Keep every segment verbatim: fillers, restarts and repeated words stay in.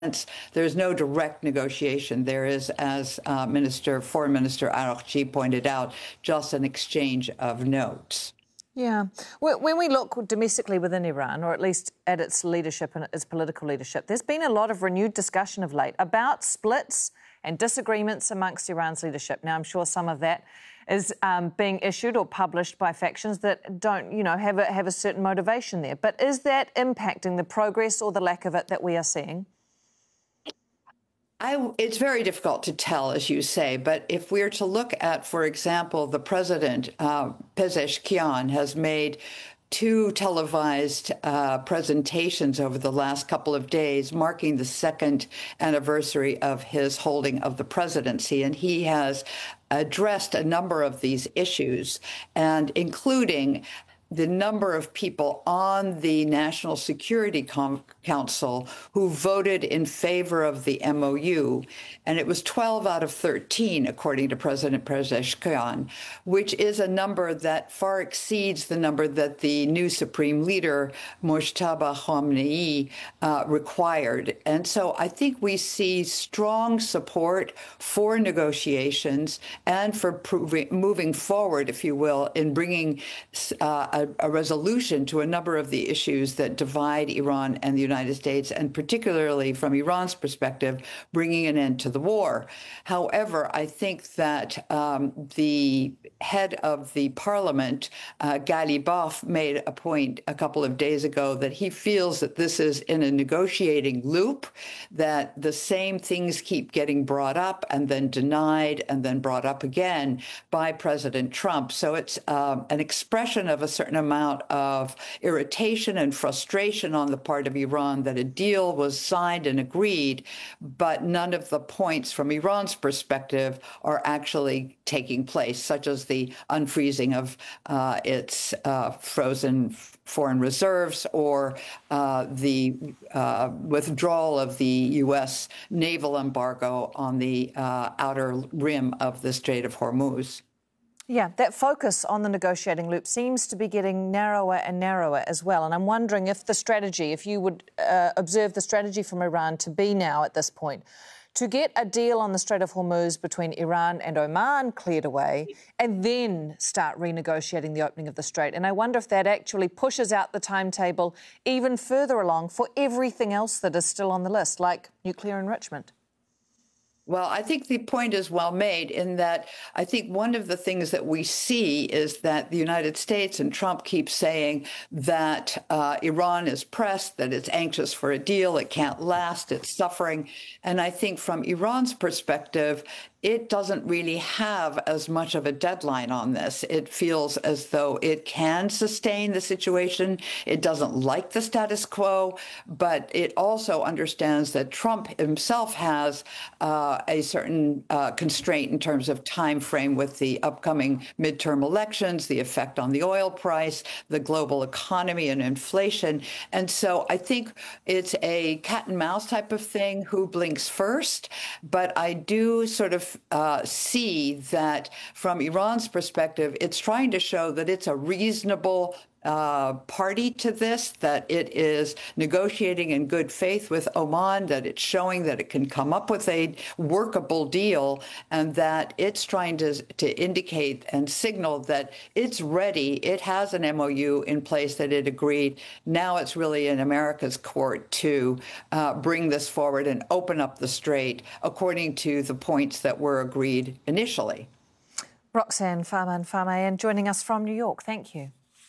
There's no direct negotiation. There is, as uh, Minister, Foreign Minister Araghchi pointed out, just an exchange of notes. Yeah. When we look domestically within Iran, or at least at its leadership and its political leadership, there's been a lot of renewed discussion of late about splits and disagreements amongst Iran's leadership. Now, I'm sure some of that is um, being issued or published by factions that don't, you know, have a, have a certain motivation there. But is that impacting the progress or the lack of it that we are seeing? I, it's very difficult to tell, as you say, but if we're to look at, for example, the president, uh, Pezeshkian, has made two televised uh, presentations over the last couple of days, marking the second anniversary of his holding of the presidency. And he has addressed a number of these issues, and including the number of people on the National Security Com- Council who voted in favor of the M O U. And it was twelve out of thirteen, according to President Pezeshkian, which is a number that far exceeds the number that the new supreme leader, Mojtaba Khamenei, uh, required. And so I think we see strong support for negotiations and for proving, moving forward, if you will, in bringing uh, a A, a resolution to a number of the issues that divide Iran and the United States, and particularly from Iran's perspective, bringing an end to the war. However, I think that um, the head of the parliament, uh, Ghalibaf, made a point a couple of days ago that he feels that this is in a negotiating loop, that the same things keep getting brought up and then denied and then brought up again by President Trump. So it's um, an expression of a certain amount of irritation and frustration on the part of Iran that a deal was signed and agreed, but none of the points from Iran's perspective are actually taking place, such as the unfreezing of uh, its uh, frozen foreign reserves or uh, the uh, withdrawal of the U S naval embargo on the uh, outer rim of the Strait of Hormuz. Yeah, that focus on the negotiating loop seems to be getting narrower and narrower as well. And I'm wondering if the strategy, if you would uh, observe the strategy from Iran to be now at this point, to get a deal on the Strait of Hormuz between Iran and Oman cleared away and then start renegotiating the opening of the Strait. And I wonder if that actually pushes out the timetable even further along for everything else that is still on the list, like nuclear enrichment. Well, I think the point is well made in that I think one of the things that we see is that the United States and Trump keep saying that uh, Iran is pressed, that it's anxious for a deal, it can't last, it's suffering. And I think from Iran's perspective, it doesn't really have as much of a deadline on this. It feels as though it can sustain the situation. It doesn't like the status quo, but it also understands that Trump himself has uh, a certain uh, constraint in terms of time frame with the upcoming midterm elections, the effect on the oil price, the global economy and inflation. And so I think it's a cat and mouse type of thing, who blinks first. But I do sort of Uh, see that from Iran's perspective, it's trying to show that it's a reasonable uh, party to this, that it is negotiating in good faith with Oman, that it's showing that it can come up with a workable deal, and that it's trying to, to indicate and signal that it's ready. It has an M O U in place that it agreed. Now it's really in America's court to uh, bring this forward and open up the strait according to the points that were agreed initially. Roxanne Farman-Farmayan joining us from New York. Thank you.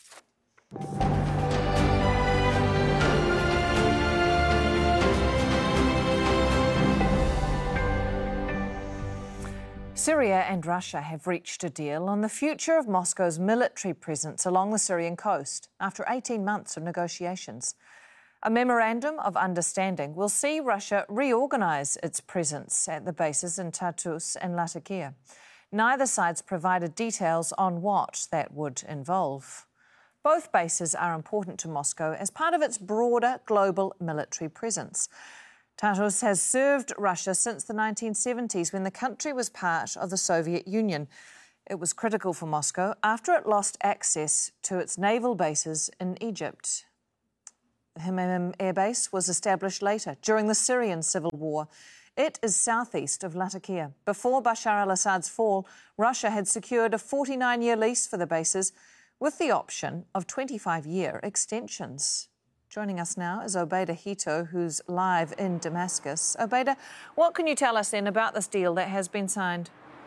Syria and Russia have reached a deal on the future of Moscow's military presence along the Syrian coast after eighteen months of negotiations. A memorandum of understanding will see Russia reorganise its presence at the bases in Tartus and Latakia. Neither sides provided details on what that would involve. Both bases are important to Moscow as part of its broader global military presence. Tartus has served Russia since the nineteen seventies, when the country was part of the Soviet Union. It was critical for Moscow after it lost access to its naval bases in Egypt. The Hmeimim Air Base was established later, during the Syrian civil war. It is southeast of Latakia. Before Bashar al-Assad's fall, Russia had secured a forty-nine-year lease for the bases, with the option of twenty-five-year extensions. Joining us now is Obaida Hito, who's live in Damascus. Obaida, what can you tell us then about this deal that has been signed?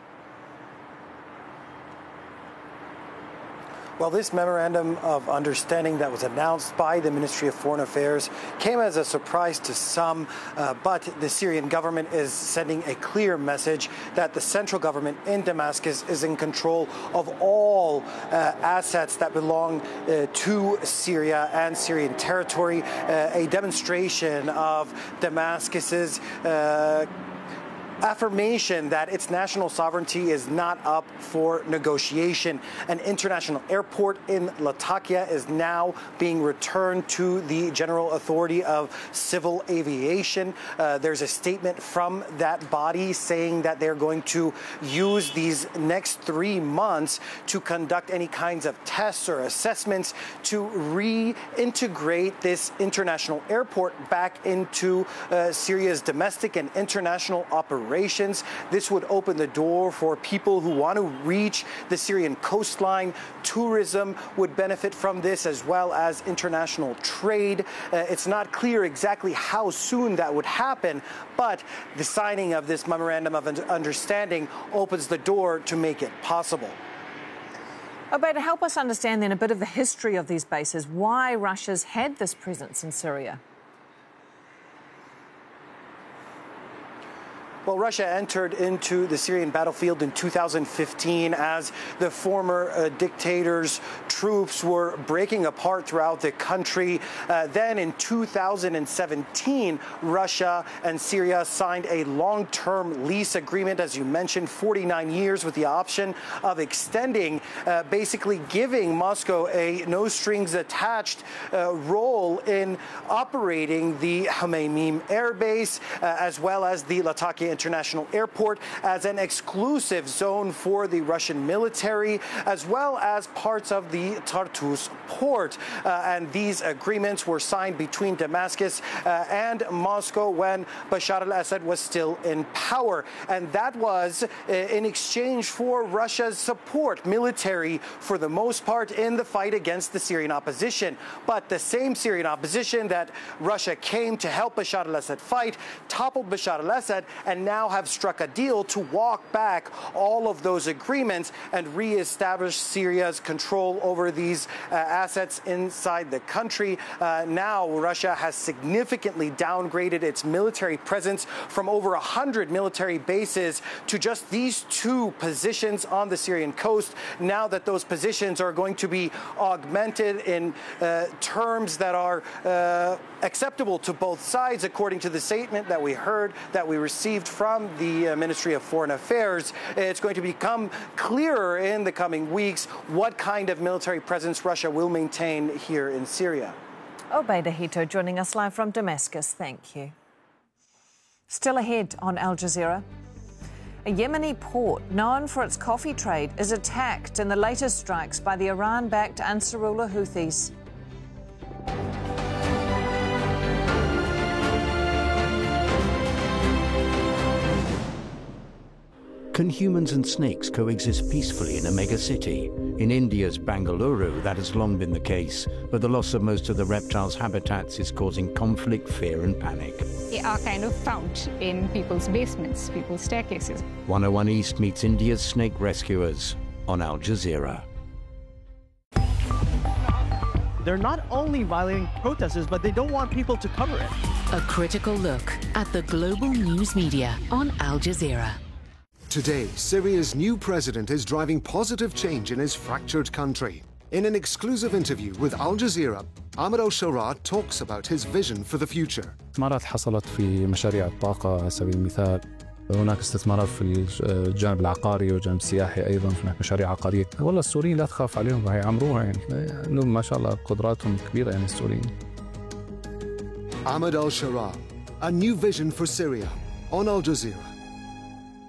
Well, this memorandum of understanding that was announced by the Ministry of Foreign Affairs came as a surprise to some, uh, but the Syrian government is sending a clear message that the central government in Damascus is in control of all uh, assets that belong uh, to Syria and Syrian territory, uh, a demonstration of Damascus's uh, affirmation that its national sovereignty is not up for negotiation. An international airport in Latakia is now being returned to the General Authority of Civil Aviation. Uh, there's a statement from that body saying that they're going to use these next three months to conduct any kinds of tests or assessments to reintegrate this international airport back into uh, Syria's domestic and international operations. This would open the door for people who want to reach the Syrian coastline. Tourism would benefit from this, as well as international trade. Uh, it's not clear exactly how soon that would happen, but the signing of this memorandum of understanding opens the door to make it possible. Obaida, help us understand then a bit of the history of these bases, why Russia's had this presence in Syria. Well, Russia entered into the Syrian battlefield in two thousand fifteen as the former uh, dictator's troops were breaking apart throughout the country. Uh, then in two thousand seventeen, Russia and Syria signed a long-term lease agreement, as you mentioned, forty-nine years with the option of extending, uh, basically giving Moscow a no-strings-attached uh, role in operating the Hmeimim Air Base, uh, as well as the Latakia International Airport as an exclusive zone for the Russian military, as well as parts of the Tartus port. Uh, and these agreements were signed between Damascus uh, and Moscow when Bashar al-Assad was still in power. And that was uh, in exchange for Russia's support, military for the most part, in the fight against the Syrian opposition. But the same Syrian opposition that Russia came to help Bashar al-Assad fight toppled Bashar al-Assad and now have struck a deal to walk back all of those agreements and re-establish Syria's control over these uh, assets inside the country. Uh, now, Russia has significantly downgraded its military presence from over one hundred military bases to just these two positions on the Syrian coast. Now that those positions are going to be augmented in uh, terms that are uh, acceptable to both sides, according to the statement that we heard, that we received from the uh, Ministry of Foreign Affairs. It's going to become clearer in the coming weeks what kind of military presence Russia will maintain here in Syria. Obaida Hito joining us live from Damascus. Thank you. Still ahead on Al Jazeera. A Yemeni port known for its coffee trade is attacked in the latest strikes by the Iran-backed Ansarullah Houthis. Can humans and snakes coexist peacefully in a megacity? In India's Bangalore, that has long been the case, but the loss of most of the reptiles' habitats is causing conflict, fear and panic. They are kind of found in people's basements, people's staircases. one oh one East meets India's snake rescuers on Al Jazeera. They're not only violating protesters, but they don't want people to cover it. A critical look at the global news media on Al Jazeera. Today, Syria's new president is driving positive change in his fractured country. In an exclusive interview with Al Jazeera, Ahmed al-Sharaa talks about his vision for the future. استثمارات حصلت في مشاريع الطاقة على سبيل المثال. هناك استثمارات في الجانب العقاري والجانب السياحي أيضا، هناك مشاريع عقارية. والله السوريين لا تخاف عليهم، راح يعمروها يعني. إنهم ما شاء الله قدراتهم كبيرة يعني السوريين. Ahmed al-Sharaa, a new vision for Syria on Al Jazeera.